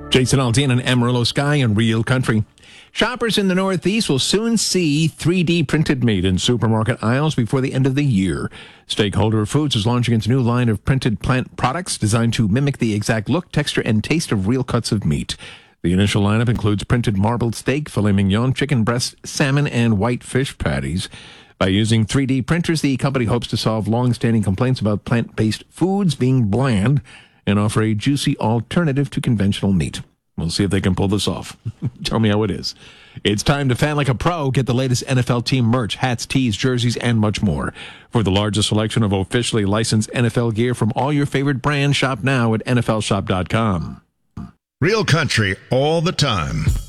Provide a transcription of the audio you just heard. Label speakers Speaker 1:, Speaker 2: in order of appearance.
Speaker 1: Jason Aldean and Amarillo Sky and Real Country. Shoppers in the Northeast will soon see 3D printed meat in supermarket aisles before the end of the year. Stakeholder Foods is launching its new line of printed plant products designed to mimic the exact look, texture, and taste of real cuts of meat. The initial lineup includes printed marbled steak, filet mignon, chicken breast, salmon, and white fish patties. By using 3D printers, the company hopes to solve long-standing complaints about plant-based foods being bland and offer a juicy alternative to conventional meat. We'll see if they can pull this off. Tell me how it is. It's time to fan like a pro. Get the latest NFL team merch, hats, tees, jerseys, and much more. For the largest selection of officially licensed NFL gear from all your favorite brands, shop now at NFLshop.com.
Speaker 2: Real Country all the time.